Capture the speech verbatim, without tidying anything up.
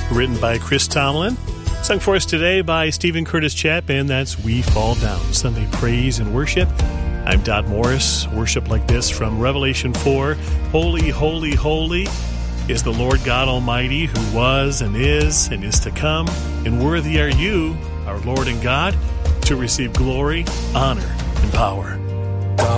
written by Chris Tomlin. Sung for us today by Stephen Curtis Chapman. That's We Fall Down, Sunday Praise and Worship. I'm Dot Morris. Worship like this from Revelation four. Holy, holy, holy is the Lord God Almighty, who was and is and is to come. And worthy are you, our Lord and God, to receive glory, honor, and power.